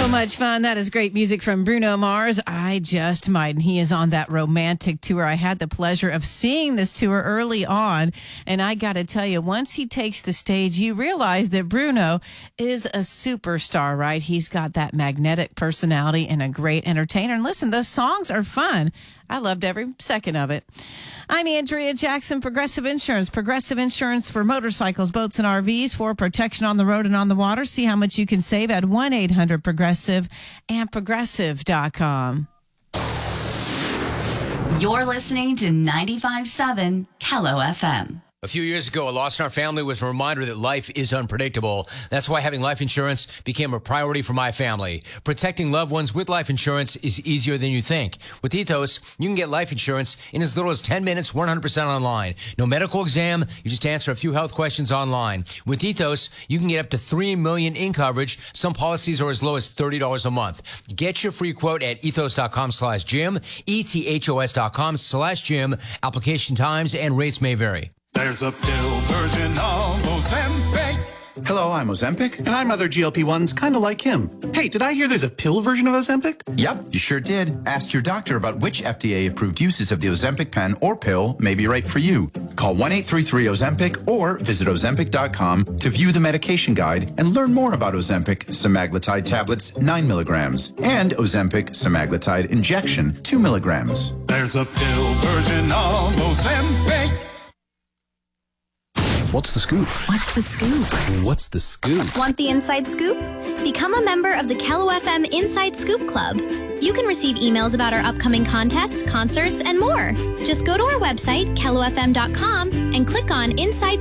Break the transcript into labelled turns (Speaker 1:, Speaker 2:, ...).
Speaker 1: So much fun. That is great music from Bruno Mars. I Just Might. And he is on that romantic tour. I had the pleasure of seeing this tour early on. And I got to tell you, once he takes the stage, you realize that Bruno is a superstar, right? He's got that magnetic personality and a great entertainer. And listen, the songs are fun. I loved every second of it. I'm Andrea Jackson, Progressive Insurance. Progressive Insurance for motorcycles, boats, and RVs for protection on the road and on the water. See how much you can save at 1-800-PROGRESSIVE and Progressive.com.
Speaker 2: You're listening to 95.7 Kello FM.
Speaker 3: A few years ago, a loss in our family was a reminder that life is unpredictable. That's why having life insurance became a priority for my family. Protecting loved ones with life insurance is easier than you think. With Ethos, you can get life insurance in as little as 10 minutes, 100% online. No medical exam, you just answer a few health questions online. With Ethos, you can get up to $3 million in coverage. Some policies are as low as $30 a month. Get your free quote at ethos.com/Jim, ethos.com/Jim. Application times and rates may vary.
Speaker 4: There's a pill version of Ozempic.
Speaker 5: Hello, I'm Ozempic.
Speaker 6: And I'm other GLP-1s, kind of like him. Hey, did I hear there's a pill version of Ozempic?
Speaker 5: Yep, you sure did. Ask your doctor about which FDA-approved uses of the Ozempic pen or pill may be right for you. Call 1-833-OZEMPIC or visit Ozempic.com to view the medication guide and learn more about Ozempic semaglutide tablets 9 milligrams and Ozempic semaglutide injection 2 milligrams.
Speaker 4: There's a pill version of Ozempic.
Speaker 7: What's the scoop?
Speaker 8: What's the scoop?
Speaker 7: What's the scoop?
Speaker 8: Want the inside scoop? Become a member of the Kello FM Inside Scoop Club. You can receive emails about our upcoming contests, concerts, and more. Just go to our website, kellofm.com, and click on Inside